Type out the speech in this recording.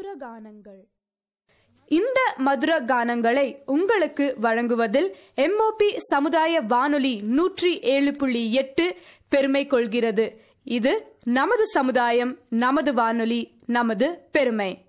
மதுரகானங்கள். இந்த மதுர கானங்களை உங்களுக்கு வழங்குவதில் எம்ஓபி சமுதாய வானொலி 107.8 பெருமை கொள்கிறது. இது நமது சமுதாயம், நமது வானொலி, நமது பெருமை.